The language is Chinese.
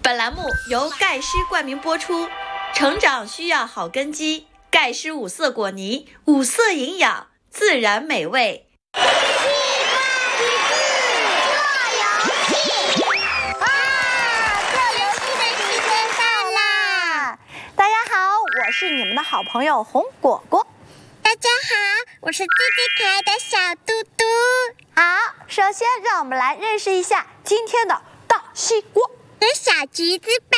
本栏目由盖诗冠名播出，成长需要好根基，盖诗五色果泥，五色营养，自然美味。 西瓜一次做游戏，做游戏的时间到啦！ 大家好，我是你们的好朋友红果果。 大家好，我是最最可爱的小嘟嘟。 好，首先让我们来认识一下今天的大西瓜。 和小橘子